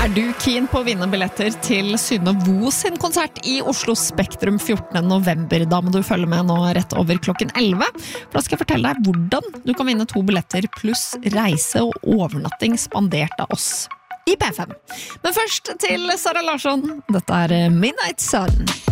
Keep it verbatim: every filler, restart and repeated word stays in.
Er du keen på å vinne billetter til Synne Vo sin konsert i Oslo Spektrum fjortende november? Da må du følge med nå rett over klokken elleve. For da skal jeg fortelle deg hvordan du kan vinne to billetter pluss reise og overnatting spandert av oss i P fem. Men først til Sara Larsson. Dette er Midnight Sun.